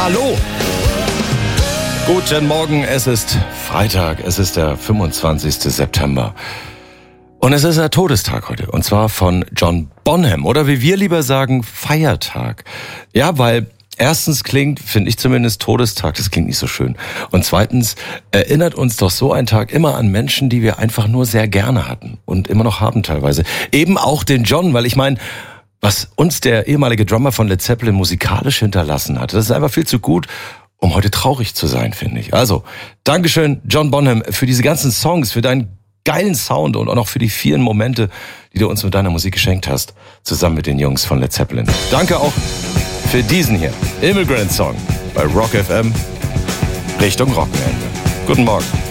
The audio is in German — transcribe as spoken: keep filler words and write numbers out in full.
Hallo! Guten Morgen, es ist Freitag, es ist der fünfundzwanzigster September. Und es ist der Todestag heute, und zwar von John Bonham, oder wie wir lieber sagen, Feiertag. Ja, weil erstens klingt, finde ich zumindest, Todestag, das klingt nicht so schön. Und zweitens erinnert uns doch so ein Tag immer an Menschen, die wir einfach nur sehr gerne hatten und immer noch haben teilweise. Eben auch den John, weil ich meine, was uns der ehemalige Drummer von Led Zeppelin musikalisch hinterlassen hat, das ist einfach viel zu gut, um heute traurig zu sein, finde ich. Also, Dankeschön, John Bonham, für diese ganzen Songs, für deinen geilen Sound und auch noch für die vielen Momente, die du uns mit deiner Musik geschenkt hast, zusammen mit den Jungs von Led Zeppelin. Danke auch für diesen hier, Immigrant Song bei Rock F M, Richtung Rockenende. Guten Morgen.